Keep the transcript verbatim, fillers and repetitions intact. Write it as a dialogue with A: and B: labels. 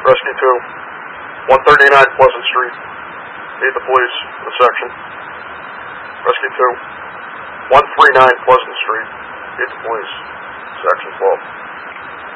A: Rescue two, one thirty-nine Pleasant Street. Need the police, the section. Rescue two, one thirty-nine Pleasant Street. Need the police, section twelve.